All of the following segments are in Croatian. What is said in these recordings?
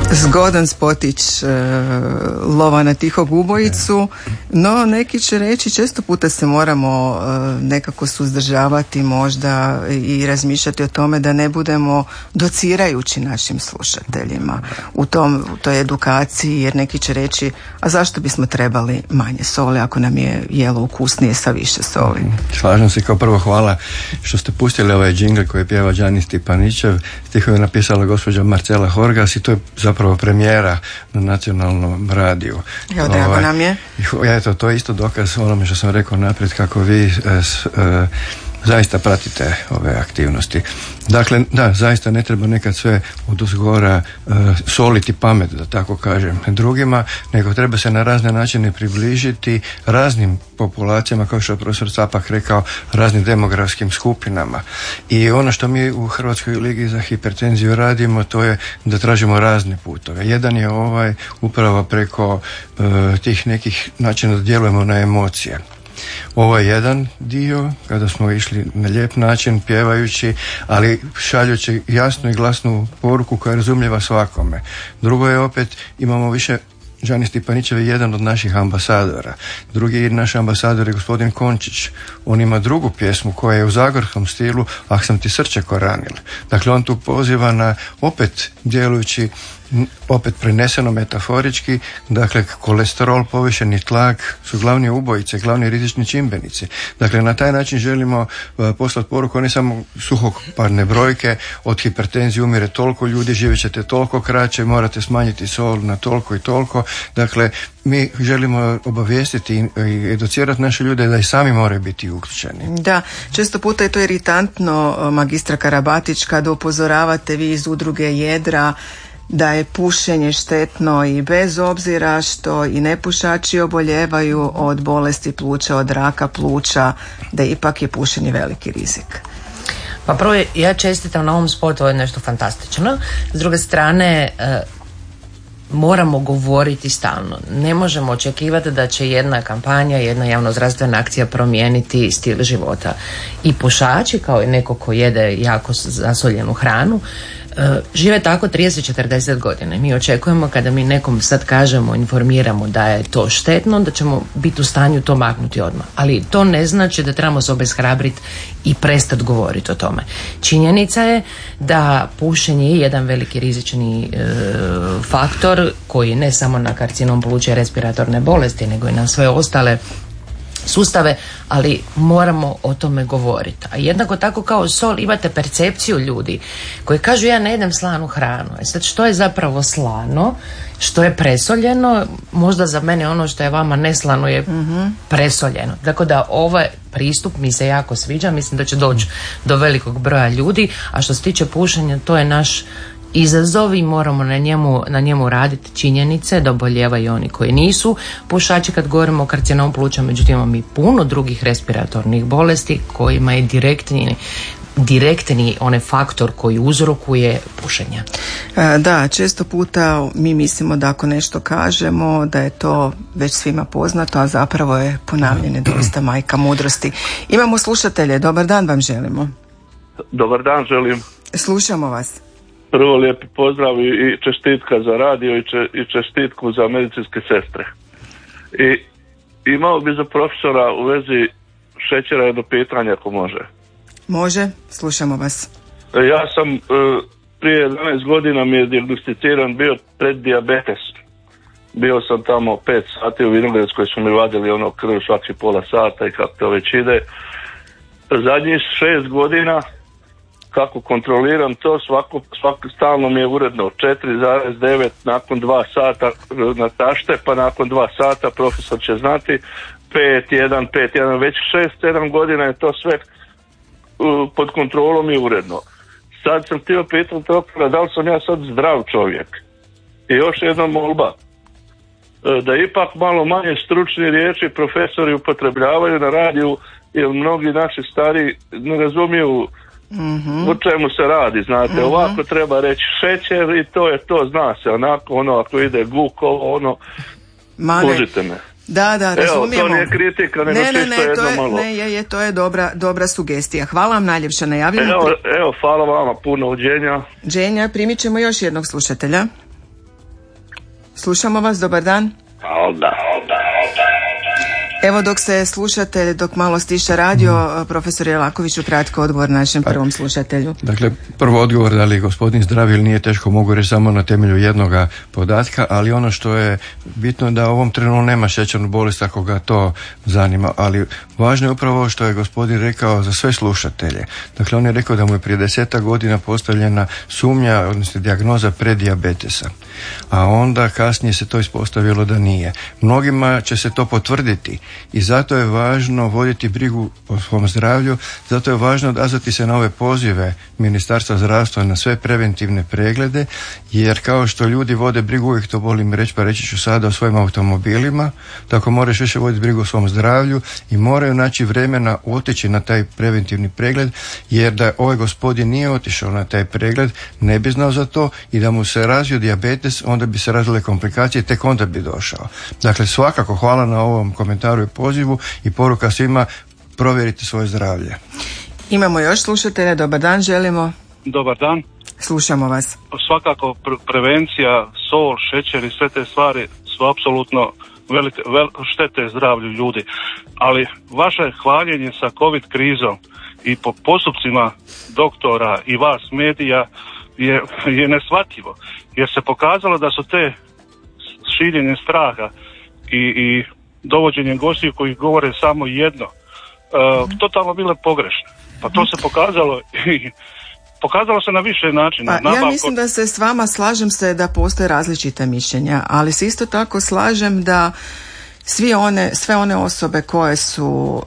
Zgodan spotić lova na tihog ubojicu, no neki će reći često puta se moramo nekako suzdržavati možda i razmišljati o tome da ne budemo docirajući našim slušateljima u toj edukaciji, jer neki će reći a zašto bismo trebali manje soli ako nam je jelo ukusnije sa više soli. Slažem se, kao prvo hvala što ste pustili ovaj džingl koji pjeva Đani Stipanićev, stihove je napisala gospođa Marcela Horgas i to je zapravo premijera na nacionalnom radiju. Evo, drago nam je. Eto, to je isto dokaz onome što sam rekao naprijed, kako vi zaista pratite ove aktivnosti. Dakle, da, zaista ne treba nekad sve odozgora soliti pamet, da tako kažem, drugima, nego treba se na razne načine približiti raznim populacijama, kao što je profesor Capak rekao, raznim demografskim skupinama. I ono što mi u Hrvatskoj ligi za hipertenziju radimo, to je da tražimo razne putove. Jedan je upravo preko tih nekih načina da djelujemo na emocije. Ovo je jedan dio kada smo išli na lijep način pjevajući, ali šaljući jasnu i glasnu poruku koja je razumljiva svakome. Drugo je opet, imamo više, Đani Stipanićev je jedan od naših ambasadora. Drugi naš ambasador je gospodin Končić. On ima drugu pjesmu koja je u zagorskom stilu "Ah sam ti srce koranil". Dakle, on tu poziva na, opet djelujući, opet preneseno metaforički, dakle kolesterol, povišeni tlak su glavni ubojice, glavni rizični čimbenici. Dakle, na taj način želimo poslati poruku, ne samo suhoparne brojke, od hipertenzije umire toliko ljudi, živjet ćete toliko kraće, morate smanjiti sol na toliko i toliko. Dakle, mi želimo obavijestiti i educirati naše ljude da i sami moraju biti uključeni. Da, često puta je to iritantno, magistra Karabatić, kada upozoravate vi iz udruge Jedra da je pušenje štetno i bez obzira što i nepušači oboljevaju od bolesti pluća, od raka pluća, da ipak je pušenje veliki rizik. Pa prvo, ja čestitam na ovom spotu, ovo je nešto fantastično. S druge strane, moramo govoriti stalno. Ne možemo očekivati da će jedna kampanja, jedna javnozdravstvena akcija promijeniti stil života. I pušači, kao i neko ko jede jako zasoljenu hranu, žive tako 30-40 godina. Mi očekujemo kada mi nekom sad kažemo, informiramo da je to štetno, da ćemo biti u stanju to maknuti odmah. Ali to ne znači da trebamo se obeshrabriti i prestati govoriti o tome. Činjenica je da pušenje je jedan veliki rizični faktor koji ne samo na karcinom pluća i respiratorne bolesti, nego i na sve ostale sustave, ali moramo o tome govoriti. A jednako tako kao sol, imate percepciju ljudi koji kažu ja ne jedem slanu hranu. Sad, što je zapravo slano, što je presoljeno, možda za mene ono što je vama neslano je presoljeno. Tako da ovaj pristup mi se jako sviđa, mislim da će doći do velikog broja ljudi, a što se tiče pušenja, to je naš izazov i moramo na njemu raditi. Činjenice da obolijevaju oni koji nisu pušači. Kad govorimo o karcinomu pluća, međutim imamo i puno drugih respiratornih bolesti kojima je direktni onaj faktor koji uzrokuje pušenje. Da, često puta mi mislimo da ako nešto kažemo da je to već svima poznato, a zapravo je ponavljanje doista majka mudrosti. Imamo slušatelje, dobar dan vam želimo. Dobar dan želim. Slušamo vas. Prvo lijepi pozdrav i čestitka za radio i čestitku za medicinske sestre. I imao bi za profesora u vezi šećera jedno pitanje ako može. Može, slušamo vas. Ja sam prije 11 godina mi je dijagnosticiran bio preddijabetes. Bio sam tamo 5 sati u Vinogradskoj, su mi vadili ono krv svaki pola sata i kako to već ide. Zadnjih 6 godina kako kontroliram to, svako stalno mi je uredno 4,9 nakon 2 sata na tašte, pa nakon 2 sata profesor će znati 5,1, već 6-7 godina je to sve pod kontrolom i uredno. Sad sam htio pitati doktora da li sam ja sad zdrav čovjek. I još jedna molba, da ipak malo manje stručni riječi profesori upotrebljavaju na radiju, jer mnogi naši stari ne razumiju o čemu se radi, znate, ovako treba reći šećer i to je to, zna se, onako, ono, ako ide gukovo, ono, kužite me. Da, razumijemo. Evo, to nije kritika, nego čisto jedno malo. To je dobra sugestija. Hvala vam najljepša na javljanju. Evo, hvala vama, puno uđenja. Primit ćemo još jednog slušatelja. Slušamo vas, dobar dan. Evo dok se slušate, dok malo stiša radio, profesor Jelakoviću, kratko odgovor našem prvom slušatelju. Dakle, prvo odgovor da li je gospodin zdrav ili nije teško mogu reći samo na temelju jednoga podatka, ali ono što je bitno da u ovom trenutku nema šećernu bolest ako ga to zanima, ali važno je upravo što je gospodin rekao za sve slušatelje. Dakle, on je rekao da mu je prije 10 godina postavljena sumnja, odnosno dijagnoza predijabetesa, a onda kasnije se to ispostavilo da nije. Mnogima će se to potvrditi i zato je važno voditi brigu o svom zdravlju, zato je važno odazvati se na ove pozive Ministarstva zdravstva na sve preventivne preglede, jer kao što ljudi vode brigu, uvijek to volim reći, pa reći ću sada, o svojim automobilima, tako moraš više voditi brigu o svom zdravlju i moraju naći vremena otići na taj preventivni pregled, jer da ovaj gospodin nije otišao na taj pregled, ne bi znao za to i da mu se razvio dijabetes, onda bi se razvile komplikacije, tek onda bi došao. Dakle, svakako hvala na ovom komentaru i pozivu i poruka svima, provjerite svoje zdravlje. Imamo još slušatelja, dobar dan želimo. Dobar dan. Slušamo vas. Svakako prevencija, sol, šećer i sve te stvari su apsolutno velike štete zdravlju ljudi. Ali vaše hvaljenje sa COVID krizom i po postupcima doktora i vas medija je neshvatljivo. Jer se pokazalo da su te širjenje straha i dovođenje gostiju koji govore samo jedno, totalno bile pogrešne. Pa to se pokazalo i pokazalo se na više načina. Ja mislim da se s vama slažem se da postoje različita mišljenja, ali se isto tako slažem da sve one osobe koje su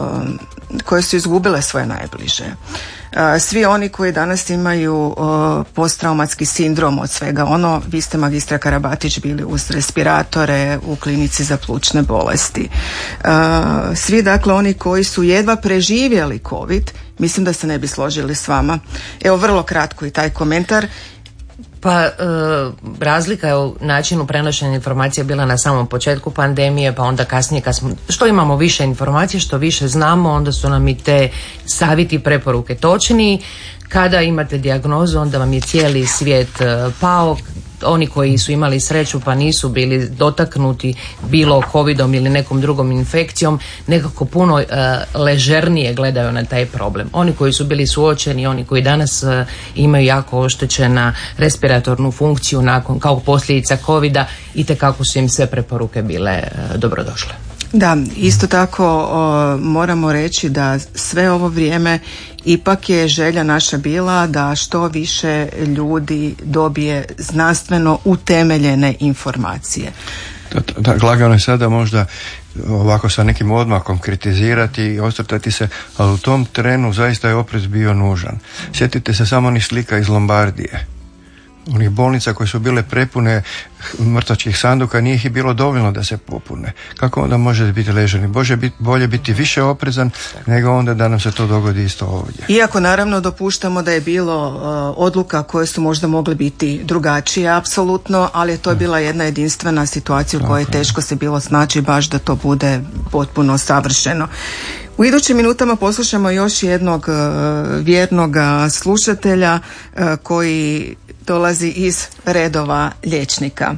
izgubile svoje najbliže, svi oni koji danas imaju posttraumatski sindrom od svega ono, vi ste magistra Karabatić bili uz respiratore u klinici za plućne bolesti, svi dakle oni koji su jedva preživjeli COVID, mislim da se ne bi složili s vama. Evo vrlo kratko i taj komentar. Pa razlika je u načinu prenošenja informacija bila na samom početku pandemije, pa onda kasnije što imamo više informacije, što više znamo, onda su nam i te savjeti i preporuke točniji. Kada imate dijagnozu, onda vam je cijeli svijet pao. Oni koji su imali sreću pa nisu bili dotaknuti bilo covidom ili nekom drugom infekcijom, nekako puno ležernije gledaju na taj problem. Oni koji su bili suočeni, oni koji danas imaju jako oštećena respiratornu funkciju kao posljedica covida, itekako su im sve preporuke bile dobrodošle. Da, isto tako moramo reći da sve ovo vrijeme ipak je želja naša bila da što više ljudi dobije znanstveno utemeljene informacije. Lagano je sada možda ovako sa nekim odmakom kritizirati i osvrtati se, ali u tom trenu zaista je oprez bio nužan. Sjetite se samo onih slika iz Lombardije, onih bolnica koje su bile prepune mrtvačkih sanduka, nije ih bilo dovoljno da se popune. Kako onda može biti ležani? Bolje biti više oprezan nego onda da nam se to dogodi isto ovdje. Iako naravno dopuštamo da je bilo odluka koje su možda mogle biti drugačije, apsolutno, ali je to bila jedna jedinstvena situacija u kojoj je teško se bilo snaći baš da to bude potpuno savršeno. U idućim minutama poslušamo još jednog vjernog slušatelja koji dolazi iz redova liječnika.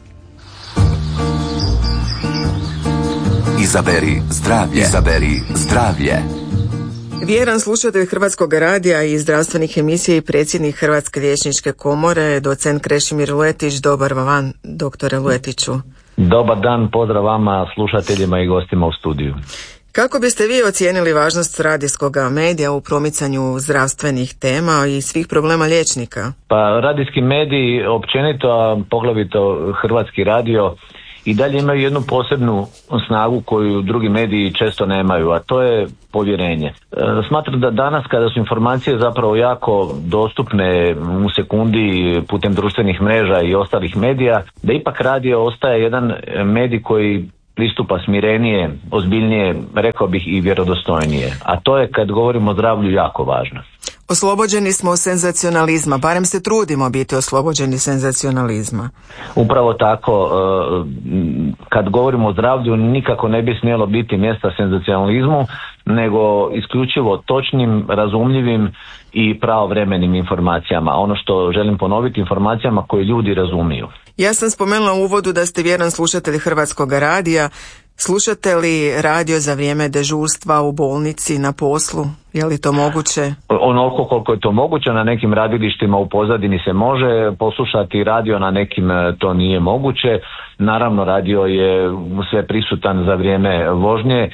Izaberi zdravlje. Izaberi zdravlje. Vjeran slušatelj Hrvatskog radija i zdravstvenih emisija i predsjednik Hrvatske liječničke komore, docent Krešimir Luetić. Dobar vam, doktore Luetiću. Dobar dan, pozdrav vama, slušateljima i gostima u studiju. Kako biste vi ocijenili važnost radijskog medija u promicanju zdravstvenih tema i svih problema liječnika? Pa radijski mediji općenito, a poglavito Hrvatski radio, i dalje imaju jednu posebnu snagu koju drugi mediji često nemaju, a to je povjerenje. Smatram da danas kada su informacije zapravo jako dostupne u sekundi putem društvenih mreža i ostalih medija, da ipak radio ostaje jedan medij koji pristupa smirenije, ozbiljnije, rekao bih i vjerodostojnije. A to je, kad govorimo o zdravlju, jako važno. Oslobođeni smo senzacionalizma, barem se trudimo biti oslobođeni senzacionalizma. Upravo tako, kad govorimo o zdravlju, nikako ne bi smjelo biti mjesta senzacionalizmu, nego isključivo točnim, razumljivim i pravovremenim informacijama. Ono što želim ponoviti, informacijama koje ljudi razumiju. Ja sam spomenula u uvodu da ste vjeran slušatelj Hrvatskog radija. Slušate li radio za vrijeme dežurstva u bolnici, na poslu? Je li to moguće? Onoliko koliko je to moguće, na nekim radilištima u pozadini se može poslušati radio, na nekim to nije moguće. Naravno, radio je sve prisutan za vrijeme vožnje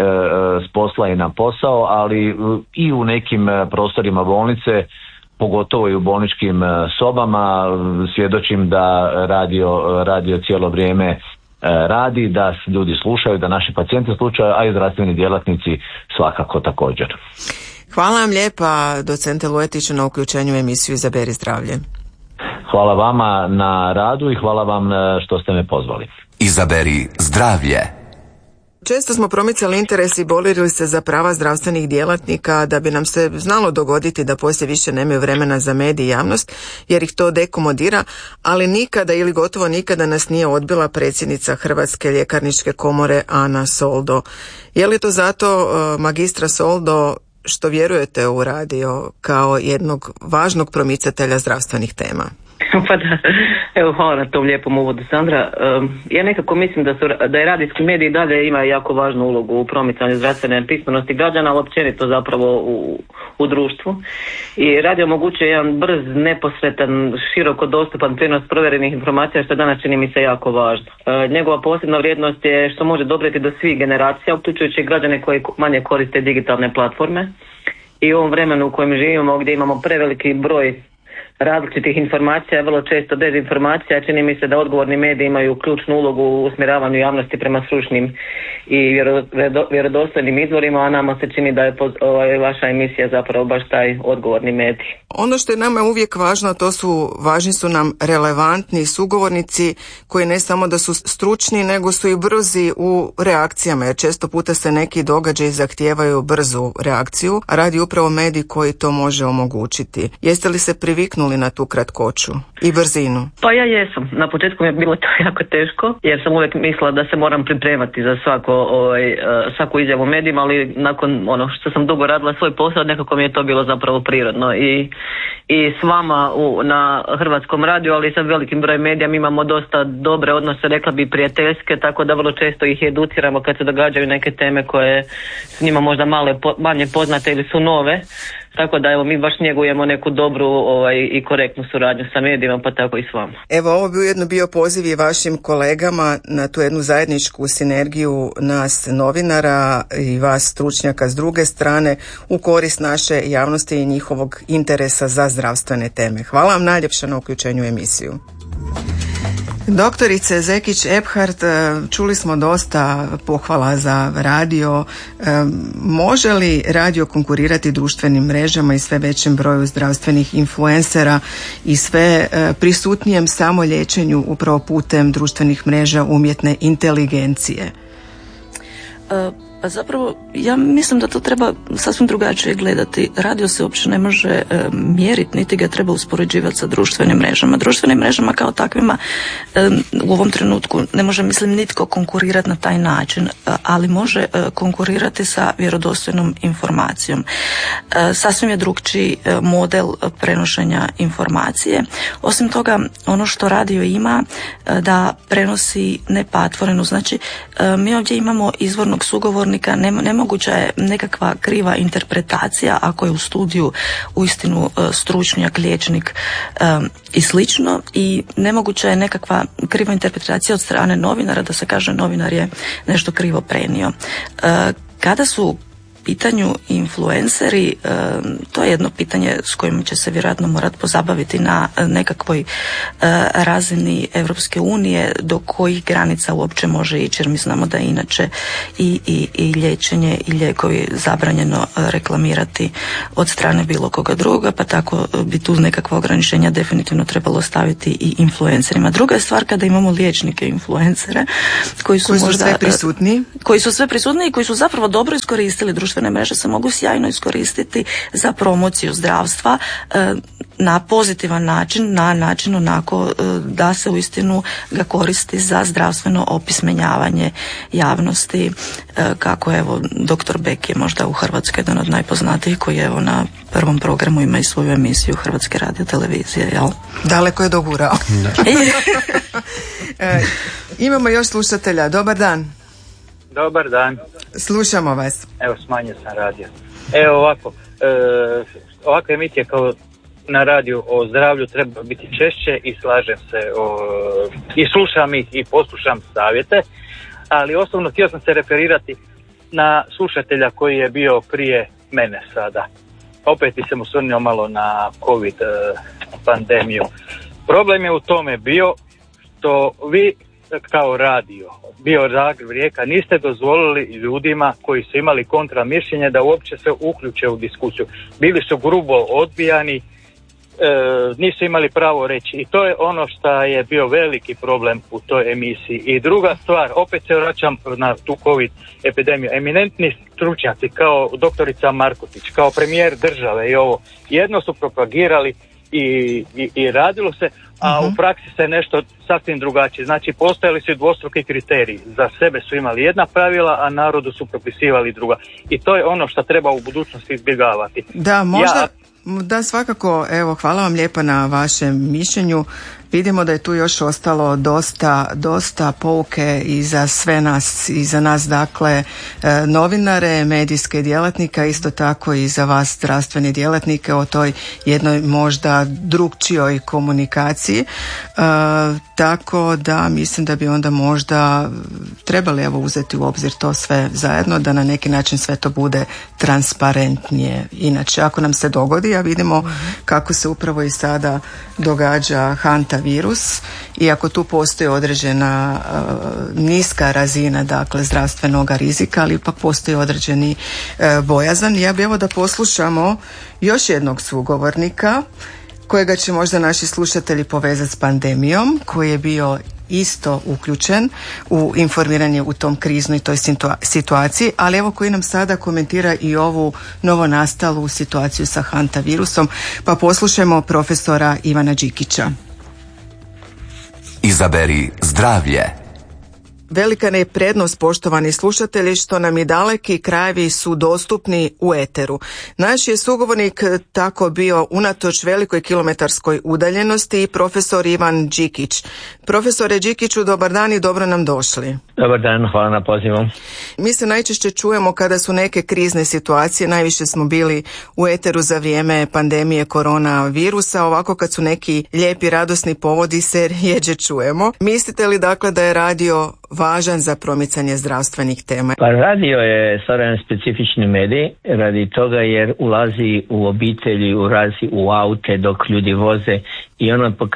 s posla i na posao, ali i u nekim prostorima bolnice, pogotovo i u bolničkim sobama, svjedočim da radio cijelo vrijeme radi, da ljudi slušaju, da naši pacijenti slušaju, a i zdravstveni djelatnici svakako također. Hvala vam lijepa, docente Luetiću, na uključenju u emisiju Izaberi zdravlje. Hvala vama na radu i hvala vam što ste me pozvali. Izaberi zdravlje. Često smo promicali interes i borili se za prava zdravstvenih djelatnika, da bi nam se znalo dogoditi da poslije više nemaju vremena za medij i javnost, jer ih to dekomodira, ali nikada ili gotovo nikada nas nije odbila predsjednica Hrvatske ljekarničke komore Ana Soldo. Je li to zato, magistra Soldo, što vjerujete u radio kao jednog važnog promicatelja zdravstvenih tema? Pa da, evo, hvala na tom lijepom uvodu, Sandra. Ja nekako mislim da je radijski medij dalje ima jako važnu ulogu u promicanju zdravstvene pismenosti građana, ali općenito zapravo u društvu. I radio omogućuje jedan brz, neposretan, široko dostupan prijenos provjerenih informacija, što danas čini mi se jako važno. Njegova posebna vrijednost je što može doprijeti do svih generacija, uključujući građane koji manje koriste digitalne platforme. I u ovom vremenu u kojem živimo, gdje imamo preveliki broj različitih informacija, vrlo često dezinformacija, čini mi se da odgovorni mediji imaju ključnu ulogu u usmjeravanju javnosti prema stručnim i vjerodostojnim izvorima, a nama se čini da je vaša emisija zapravo baš taj odgovorni medij. Ono što je nama uvijek važno, važni su nam relevantni sugovornici koji ne samo da su stručni, nego su i brzi u reakcijama, jer često puta se neki događaji zahtijevaju brzu reakciju, a radi upravo medij koji to može omogućiti. Jeste li se priviknuli na tu kratkoću i brzinu? Pa ja jesam. Na početku mi je bilo to jako teško, jer sam uvijek mislila da se moram pripremati za svaku izjavu medijima, ali nakon što sam dugo radila svoj posao, nekako mi je to bilo zapravo prirodno. I s vama na Hrvatskom radiju, ali sa velikim brojem medija mi imamo dosta dobre odnose, rekla bi prijateljske, tako da vrlo često ih educiramo kad se događaju neke teme koje s njima možda manje poznate ili su nove. Tako da evo mi baš njegujemo neku dobru i korektnu suradnju sa medijima, pa tako i s vama. Evo, ovo bi ujedno bio poziv i vašim kolegama na tu jednu zajedničku sinergiju nas novinara i vas stručnjaka s druge strane u korist naše javnosti i njihovog interesa za zdravstvene teme. Hvala vam najljepša na uključenju u emisiju. Doktorice Zekić-Ephart, čuli smo dosta pohvala za radio. Može li radio konkurirati društvenim mrežama i sve većem broju zdravstvenih influencera i sve prisutnijem samoliječenju upravo putem društvenih mreža umjetne inteligencije? Pa zapravo ja mislim da to treba sasvim drugačije gledati. Radio se uopće ne može mjeriti, niti ga treba uspoređivati sa društvenim mrežama. Društvenim mrežama kao takvima u ovom trenutku ne može, mislim, nitko konkurirati na taj način, ali može konkurirati sa vjerodostojnom informacijom. Sasvim je drukčiji model prenošenja informacije. Osim toga, ono što radio ima da prenosi nepatvorenu. Znači, mi ovdje imamo izvornog sugovornika, nemoguća je nekakva kriva interpretacija ako je u studiju uistinu stručnjak, liječnik i slično, i nemoguća je nekakva kriva interpretacija od strane novinara da se kaže novinar je nešto krivo prenio. Kada su pitanju influenceri, to je jedno pitanje s kojim će se vjerojatno morati pozabaviti na nekakvoj razini Europske unije, do kojih granica uopće može ići, jer mi znamo da je inače i liječenje i lijekovi zabranjeno reklamirati od strane bilo koga druga, pa tako bi tu nekakva ograničenja definitivno trebalo staviti i influencerima. Druga je stvar kada imamo liječnike influencere koji su sve prisutniji, i koji su zapravo dobro iskoristili društvene mreže, se mogu sjajno iskoristiti za promociju zdravstva. na pozitivan način, na način onako da se uistinu ga koristi za zdravstveno opismenjavanje javnosti, kako evo dr. Bek je možda u Hrvatskoj jedan od najpoznatijih koji evo na prvom programu ima i svoju emisiju Hrvatske radiotelevizije, jel? Daleko je dogurao. Imamo još slušatelja, dobar dan. Dobar dan. Slušamo vas. Evo, smanjio sam radio. Evo ovako, ovakve emisije kao na radiju o zdravlju treba biti češće i slažem se i slušam ih i poslušam savjete, ali osobno htio sam se referirati na slušatelja koji je bio prije mene sada. Opet bi se mu osvrnuo malo na COVID pandemiju. Problem je u tome bio što vi kao radio, bio Zagreb, Rijeka, niste dozvolili ljudima koji su imali kontra mišljenje da uopće se uključe u diskusiju. Bili su grubo odbijani, nisu imali pravo reći i to je ono što je bio veliki problem u toj emisiji. I druga stvar, opet se vraćam na tu COVID epidemiju, eminentni stručnjaci kao doktorica Markotić, kao premijer države i ovo, jedno su propagirali i radilo se, a u praksi se nešto sasvim drugačije. Znači, postojali su dvostruki kriteriji. Za sebe su imali jedna pravila, a narodu su propisivali druga. I to je ono što treba u budućnosti izbjegavati. Da, možda... Da, svakako, evo, hvala vam lijepa na vašem mišljenju. Vidimo da je tu još ostalo dosta pouke i za sve nas, i za nas, dakle, novinare, medijske djelatnika, isto tako i za vas zdravstvene djelatnike o toj jednoj možda drukčijoj komunikaciji. Tako da mislim da bi onda možda trebali evo uzeti u obzir to sve zajedno, da na neki način sve to bude transparentnije. Inače, ako nam se dogodi, a vidimo kako se upravo i sada događa hantavirus, iako tu postoji određena niska razina, dakle, zdravstvenog rizika, ali ipak postoji određeni bojazan. Ja bih evo da poslušamo još jednog sugovornika kojega će možda naši slušatelji povezati s pandemijom, koji je bio isto uključen u informiranje u tom kriznoj toj situaciji, ali evo koji nam sada komentira i ovu novonastalu situaciju sa hantavirusom, pa poslušajmo profesora Ivana Đikića. Izaberi zdravlje. Velika je prednost, poštovani slušatelji, što nam i daleki krajevi su dostupni u eteru. Naš je sugovornik tako bio unatoč velikoj kilometarskoj udaljenosti i profesor Ivan Đikić. Profesore Đikiću, dobar dan i dobro nam došli. Dobar dan, hvala na pozivu. Mi se najčešće čujemo kada su neke krizne situacije, najviše smo bili u eteru za vrijeme pandemije koronavirusa, ovako kad su neki lijepi radosni povodi se rjeđe čujemo. Mislite li dakle da je radio važan za promicanje zdravstvenih tema? Pa radio je stvarno jedan specifični medij radi toga jer ulazi u obitelji, ulazi u aute dok ljudi voze i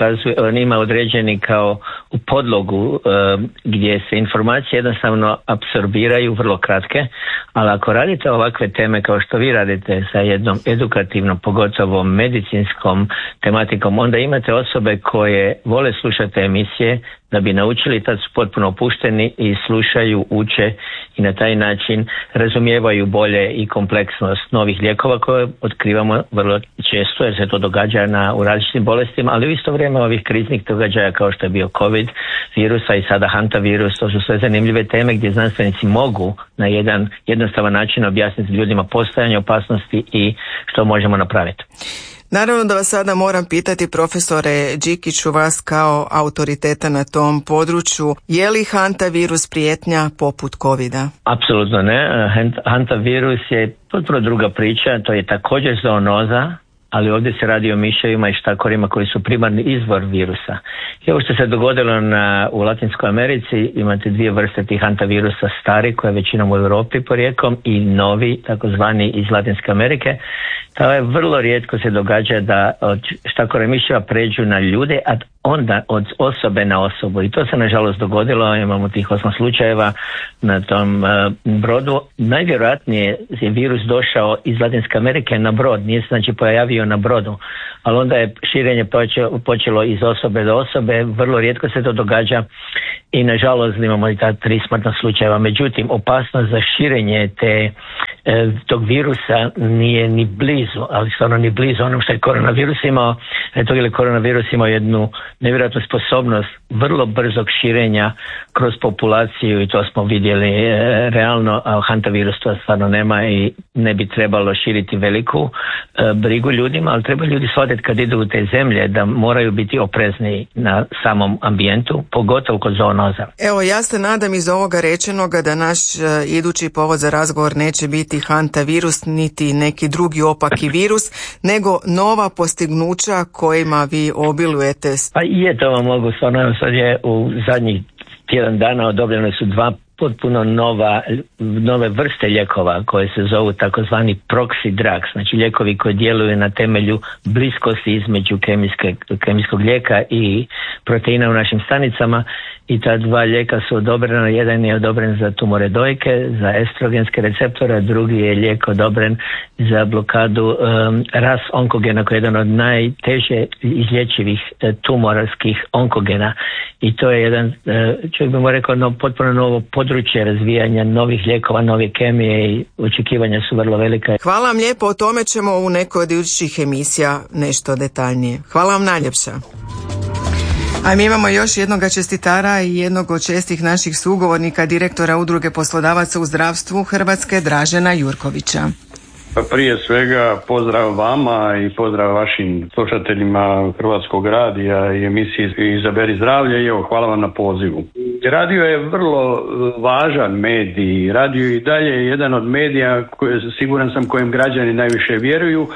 on ima određeni kao u podlogu gdje se informacije jednostavno apsorbiraju vrlo kratke, ali ako radite ovakve teme kao što vi radite sa jednom edukativnom, pogotovo medicinskom tematikom, onda imate osobe koje vole slušati emisije da bi naučili, tad su potpuno opušteni i slušaju, uče i na taj način razumijevaju bolje i kompleksnost novih lijekova koje otkrivamo vrlo često jer se to događa u različitim bolestima, ali u isto vrijeme ovih kriznih događaja kao što je bio COVID virusa i sada hantavirus, to su sve zanimljive teme gdje znanstvenici mogu na jedan jednostavan način objasniti ljudima postojanje opasnosti i što možemo napraviti. Naravno da vas sada moram pitati, profesore Đikiću, vas kao autoriteta na tom području, je li hantavirus prijetnja poput covida? Apsolutno ne. Hantavirus je potpuno druga priča, to je također zoonoza, ali ovdje se radi o miševima i štakorima koji su primarni izvor virusa. I ovo što se dogodilo u Latinskoj Americi, imate dvije vrste tih hantavirusa, stari koja je većinom u Europi porijeklom i novi, takozvani iz Latinske Amerike. To je vrlo rijetko se događa da od štakora miševa pređu na ljude, a onda od osobe na osobu. I to se nažalost dogodilo, imamo tih 8 slučajeva na tom brodu. Najvjerojatnije je virus došao iz Latinske Amerike na brod, nije se znači pojavio na brodu, ali onda je širenje počelo iz osobe do osobe, vrlo rijetko se to događa i nažalost imamo i ta 3 smrtna slučajeva. Međutim, opasnost za širenje te tog virusa nije ni blizu, ali stvarno ni blizu onom što je koronavirus imao. Koronavirus imao jednu nevjerojatnu sposobnost vrlo brzog širenja kroz populaciju i to smo vidjeli realno, a hantavirus to stvarno nema i ne bi trebalo širiti veliku brigu ljudima, ali treba ljudi shvatiti kad idu u te zemlje da moraju biti oprezni na samom ambijentu, pogotovo kod zoonoza. Evo, ja se nadam iz ovoga rečenoga da naš idući povod za razgovor neće biti hantavirus niti neki drugi opaki virus, nego nova postignuća kojima vi obilujete. Pa je, to vam mogu stvarno, sad je u zadnjih tjedan dana odobrene su 2 potpuno nove vrste lijekova koje se zovu takozvani proxy drugs, znači lijekovi koji djeluju na temelju bliskosti između kemijskog lijeka i proteina u našim stanicama, i ta 2 lijeka su odobrena. Jedan je odobren za tumore dojke, za estrogenske receptore, drugi je lijek odobren za blokadu RAS onkogena, koji je jedan od najteže izlječivih tumorskih onkogena, i to je jedan, čovjek bi mu rekao, potpuno novo područje razvijanja novih lijekova, nove kemije, i očekivanja su vrlo velika. Hvala vam lijepo, o tome ćemo u nekoj od idućih emisija nešto detaljnije. Hvala vam najljepša. A mi imamo još jednog čestitara i jednog od čestih naših sugovornika, direktora Udruge poslodavaca u zdravstvu Hrvatske, Dražena Jurkovića. Prije svega pozdrav vama i pozdrav vašim slušateljima Hrvatskog radija i emisiji Izaberi zdravlje, i evo, hvala vam na pozivu. Radio je vrlo važan medij, radio i dalje je jedan od medija siguran sam kojem građani najviše vjeruju,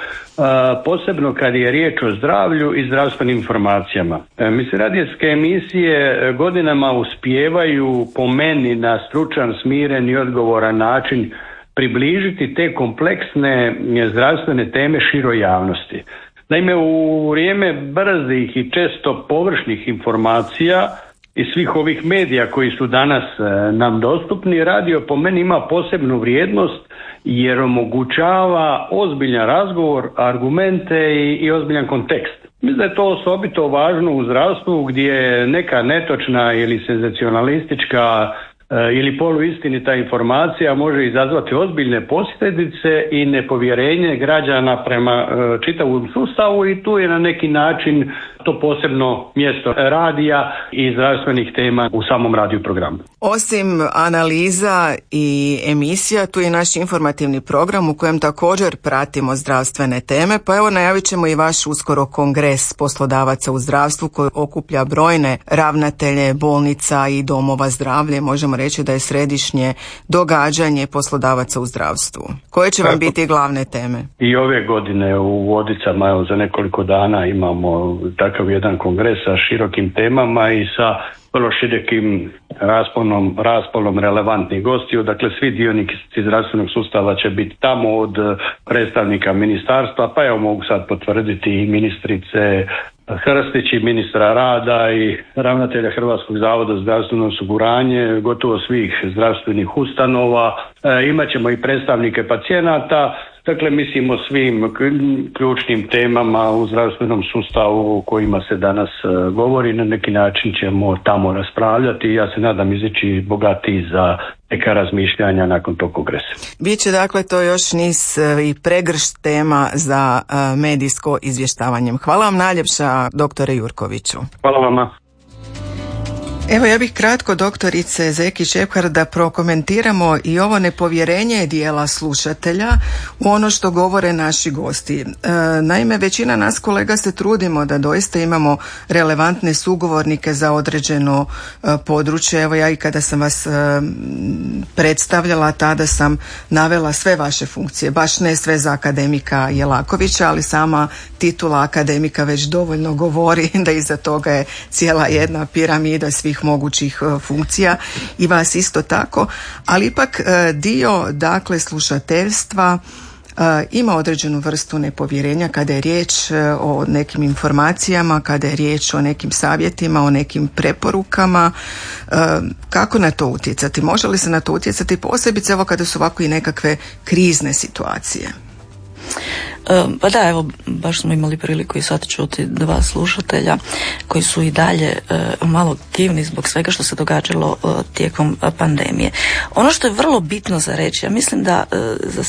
posebno kad je riječ o zdravlju i zdravstvenim informacijama. Mislim, radijske emisije godinama uspijevaju po meni na stručan, smiren i odgovoran način približiti te kompleksne zdravstvene teme široj javnosti. Naime, u vrijeme brzih i često površnih informacija i svih ovih medija koji su danas nam dostupni, radio po meni ima posebnu vrijednost jer omogućava ozbiljan razgovor, argumente i ozbiljan kontekst. Mislim da je to osobito važno u zdravstvu gdje neka netočna ili senzacionalistička ili poluistinita informacija može izazvati ozbiljne posljedice i nepovjerenje građana prema čitavom sustavu, i tu je na neki način to posebno mjesto radija i zdravstvenih tema u samom radiju programu. Osim analiza i emisija, tu je naš informativni program u kojem također pratimo zdravstvene teme, pa evo najavit ćemo i vaš uskoro kongres poslodavaca u zdravstvu koji okuplja brojne ravnatelje bolnica i domova zdravlja. Možemo reći da je središnje događanje poslodavaca u zdravstvu. Koje će vam biti glavne teme? I ove godine u Vodicama, evo, za nekoliko dana imamo takav jedan kongres sa širokim temama i sa vrlo širokim rasponom relevantnih gostiju. Dakle, svi dionici zdravstvenog sustava će biti tamo, od predstavnika ministarstva, pa evo mogu sad potvrditi i ministrice Hrstić i ministra rada i ravnatelja Hrvatskog zavoda za zdravstveno osiguranje, gotovo svih zdravstvenih ustanova. Imaćemo i predstavnike pacijenata. Dakle, mislimo svim ključnim temama u zdravstvenom sustavu o kojima se danas govori. Na neki način ćemo tamo raspravljati i ja se nadam izići bogatiji za neka razmišljanja nakon tog kongresa. Biće dakle to još niz i pregršt tema za medijsko izvještavanje. Hvala vam najljepša, doktore Jurkoviću. Hvala vama. Evo, ja bih kratko, doktorice Zeki Čepkar, da prokomentiramo i ovo nepovjerenje dijela slušatelja u ono što govore naši gosti. Naime, većina nas kolega se trudimo da doista imamo relevantne sugovornike za određeno područje. Evo, ja i kada sam vas predstavljala, tada sam navela sve vaše funkcije, baš ne sve za akademika Jelakovića, ali sama titula akademika već dovoljno govori da iza toga je cijela jedna piramida svih mogućih funkcija i vas isto tako, ali ipak dio dakle slušateljstva ima određenu vrstu nepovjerenja kada je riječ o nekim informacijama, kada je riječ o nekim savjetima, o nekim preporukama. Kako na to utjecati? Može li se na to utjecati posebice evo kada su ovako i nekakve krizne situacije? Pa da, evo, baš smo imali priliku i sad čuti 2 slušatelja koji su i dalje malo aktivni zbog svega što se događalo tijekom pandemije. Ono što je vrlo bitno za reći, ja mislim da za